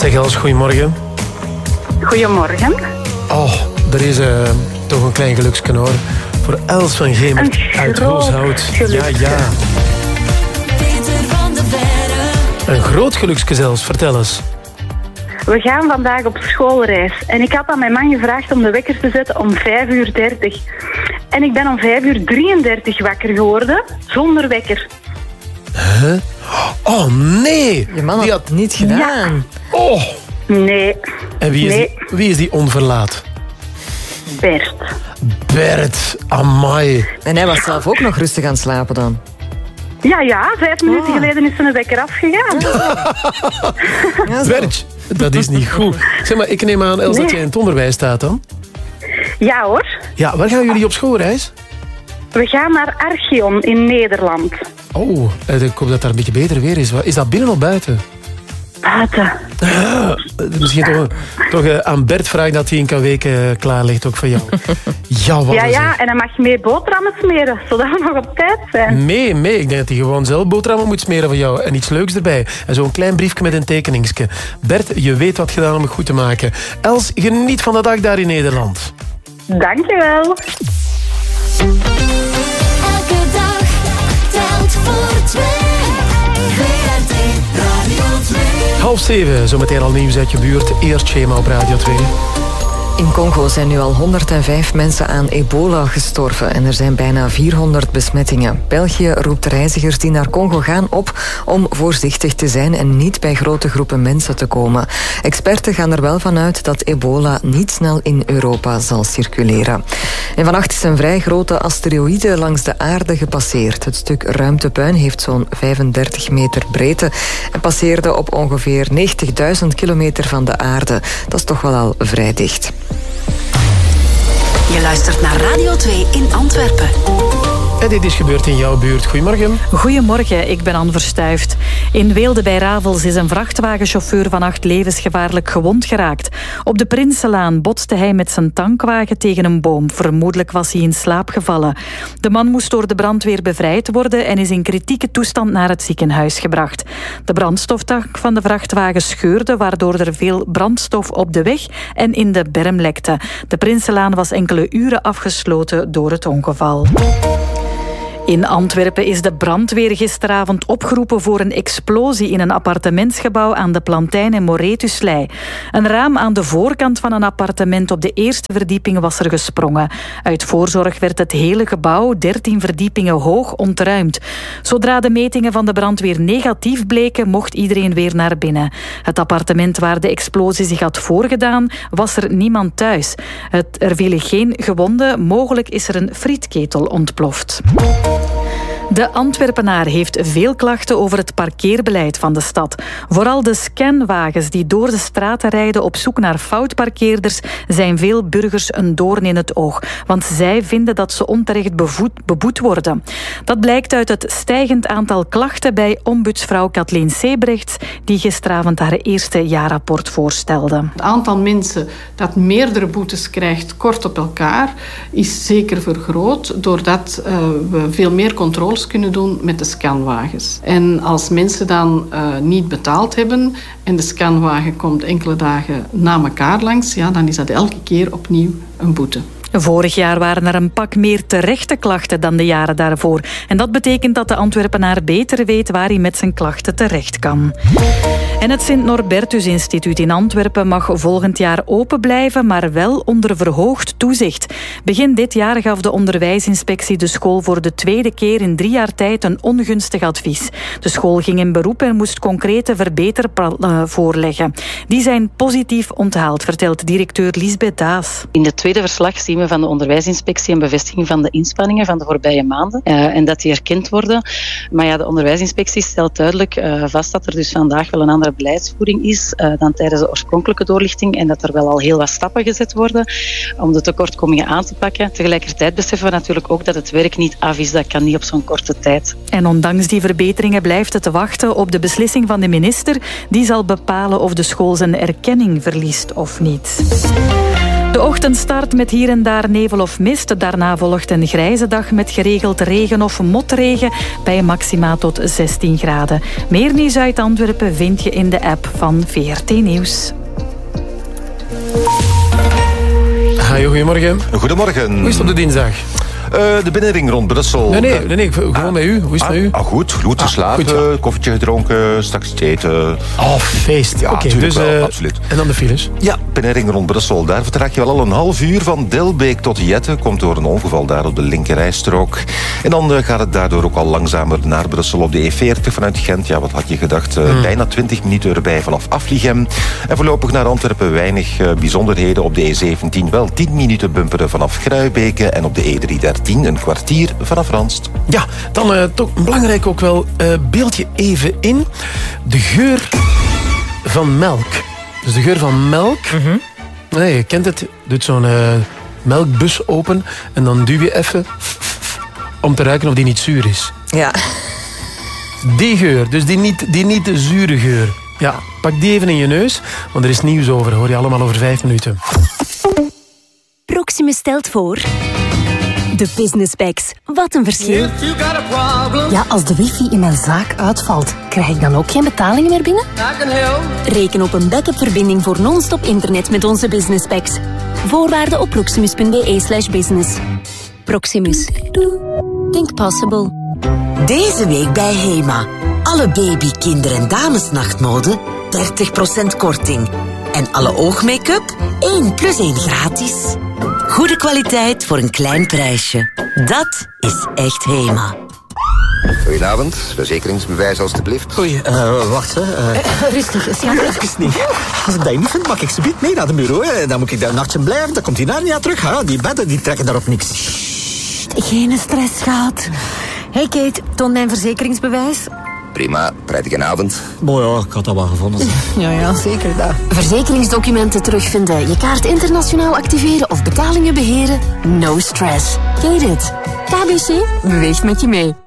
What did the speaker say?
Zeg Els, goedemorgen. Goedemorgen. Oh, er is toch een klein geluksken hoor. Voor Els van Gemert uit Rooshout. Ja. Peter van de Verre. Een groot geluksken zelfs, vertel eens. We gaan vandaag op schoolreis. En ik had aan mijn man gevraagd om de wekker te zetten om 5:30. En ik ben om 5:33 wakker geworden, zonder wekker. Huh? Oh nee! Je man had het niet gedaan. Ja. Oh! Nee. En wie is die onverlaat? Bert, amai. En hij was zelf ook nog rustig aan het slapen dan? Ja, 5 minuten geleden is zijn wekker afgegaan. Ja, Bert, dat is niet goed. Zeg maar, ik neem aan, Els, dat jij in het onderwijs staat dan? Ja hoor. Ja, waar gaan jullie op schoolreis? We gaan naar Archeon in Nederland. Oh, ik hoop dat daar een beetje beter weer is. Is dat binnen of buiten? Buiten. Misschien toch aan Bert vragen dat hij een week klaar ligt, ook voor jou. Ja, en hij mag mee boterhammen smeren, zodat we nog op tijd zijn. Nee, ik denk dat hij gewoon zelf boterhammen moet smeren voor jou. En iets leuks erbij. En zo'n klein briefje met een tekeningsje. Bert, je weet wat gedaan om het goed te maken. Els, geniet van de dag daar in Nederland. Dankjewel. Elke dag telt voor 2. VRT Radio 2. 6:30, zometeen al nieuws uit je buurt. Eerst Schema op Radio 2. In Congo zijn nu al 105 mensen aan ebola gestorven en er zijn bijna 400 besmettingen. België roept reizigers die naar Congo gaan op om voorzichtig te zijn en niet bij grote groepen mensen te komen. Experten gaan er wel vanuit dat ebola niet snel in Europa zal circuleren. En vannacht is een vrij grote asteroïde langs de aarde gepasseerd. Het stuk ruimtepuin heeft zo'n 35 meter breedte en passeerde op ongeveer 90.000 kilometer van de aarde. Dat is toch wel al vrij dicht. Je luistert naar Radio 2 in Antwerpen. En dit is gebeurd in jouw buurt. Goedemorgen. Goedemorgen, ik ben Anne Verstuift. In Weelde bij Ravels is een vrachtwagenchauffeur vannacht levensgevaarlijk gewond geraakt. Op de Prinsenlaan botste hij met zijn tankwagen tegen een boom. Vermoedelijk was hij in slaap gevallen. De man moest door de brandweer bevrijd worden en is in kritieke toestand naar het ziekenhuis gebracht. De brandstoftank van de vrachtwagen scheurde, waardoor er veel brandstof op de weg en in de berm lekte. De Prinsenlaan was enkele uren afgesloten door het ongeval. In Antwerpen is de brandweer gisteravond opgeroepen voor een explosie in een appartementsgebouw aan de Plantijn en Moretuslei. Een raam aan de voorkant van een appartement op de eerste verdieping was er gesprongen. Uit voorzorg werd het hele gebouw, 13 verdiepingen hoog, ontruimd. Zodra de metingen van de brandweer negatief bleken, mocht iedereen weer naar binnen. Het appartement waar de explosie zich had voorgedaan, was er niemand thuis. Er vielen geen gewonden, mogelijk is er een frietketel ontploft. De Antwerpenaar heeft veel klachten over het parkeerbeleid van de stad. Vooral de scanwagens die door de straten rijden op zoek naar foutparkeerders zijn veel burgers een doorn in het oog. Want zij vinden dat ze onterecht beboet worden. Dat blijkt uit het stijgend aantal klachten bij ombudsvrouw Kathleen Sebrechts, die gisteravond haar eerste jaarrapport voorstelde. Het aantal mensen dat meerdere boetes krijgt kort op elkaar is zeker vergroot doordat we veel meer controles kunnen doen met de scanwagens. En als mensen dan niet betaald hebben en de scanwagen komt enkele dagen na elkaar langs, ja, dan is dat elke keer opnieuw een boete. Vorig jaar waren er een pak meer terechte klachten dan de jaren daarvoor. En dat betekent dat de Antwerpenaar beter weet waar hij met zijn klachten terecht kan. En het Sint-Norbertus Instituut in Antwerpen mag volgend jaar open blijven, maar wel onder verhoogd toezicht. Begin dit jaar gaf de onderwijsinspectie de school voor de tweede keer in 3 jaar tijd een ongunstig advies. De school ging in beroep en moest concrete verbeterplannen voorleggen. Die zijn positief onthaald, vertelt directeur Lisbeth Daas. In het tweede verslag zien we van de onderwijsinspectie een bevestiging van de inspanningen van de voorbije maanden en dat die erkend worden. Maar ja, de onderwijsinspectie stelt duidelijk vast dat er dus vandaag wel een andere beleidsvoering is dan tijdens de oorspronkelijke doorlichting en dat er wel al heel wat stappen gezet worden om de tekortkomingen aan te pakken. Tegelijkertijd beseffen we natuurlijk ook dat het werk niet af is, dat kan niet op zo'n korte tijd. En ondanks die verbeteringen blijft het te wachten op de beslissing van de minister. Die zal bepalen of de school zijn erkenning verliest of niet. De ochtend start met hier en daar nevel of mist. Daarna volgt een grijze dag met geregeld regen of motregen bij maxima tot 16 graden. Meer nieuws uit Antwerpen vind je in de app van VRT Nieuws. Hi, goedemorgen. Goedemorgen. Hoe is het op de dinsdag? De binnenring rond Brussel. Nee, gewoon met u. Hoe is het met u? Goed geslapen, goed, koffietje gedronken, straks eten. Oh, feest. Ja, Oké, dus wel, absoluut. En dan de files? Ja, binnenring rond Brussel. Daar vertrek je wel al een half uur van Dilbeek tot Jette. Komt door een ongeval daar op de linkerrijstrook. En dan gaat het daardoor ook al langzamer naar Brussel op de E40 vanuit Gent. Ja, wat had je gedacht? Bijna 20 minuten erbij vanaf Afligem. En voorlopig naar Antwerpen weinig bijzonderheden. Op de E17 wel 10 minuten bumperen vanaf Gruibeke. En op de E313 een kwartier vanaf Ranst. Ja, dan toch belangrijk ook wel, beeld je even in de geur van melk. Dus de geur van melk. Nee, je kent het. Doet zo'n melkbus open en dan duw je even om te ruiken of die niet zuur is. Ja. Die geur, dus die niet de zure geur. Ja, pak die even in je neus, want er is nieuws over. Hoor je allemaal over 5 minuten. Proximus stelt voor... De Business Packs. Wat een verschil. Ja, als de wifi in mijn zaak uitvalt, krijg ik dan ook geen betalingen meer binnen? Reken op een backup-verbinding voor non-stop internet met onze Business Packs. Voorwaarden op proximus.be/business. Proximus. Think possible. Deze week bij HEMA. Alle baby, kinder- en damesnachtmode 30% korting. En alle oogmake-up 1 + 1 gratis. Goede kwaliteit voor een klein prijsje. Dat is echt HEMA. Goedenavond, verzekeringsbewijs alstublieft. Oei, wacht. Rustig, schat. Even niet. Als ik dat niet vind, mag ik ze niet mee naar de bureau. Hè. Dan moet ik daar een nachtje blijven, dan komt die Narnia terug. Hè. Die bedden die trekken daarop niks. Geen stress, schat. Hey Kate, toon mijn verzekeringsbewijs. Prima, prettige avond. Boah, ja, ik had dat wel gevonden. Ja, zeker dat. Verzekeringsdocumenten terugvinden, je kaart internationaal activeren of betalingen beheren? No stress. Get it. KBC beweegt met je mee.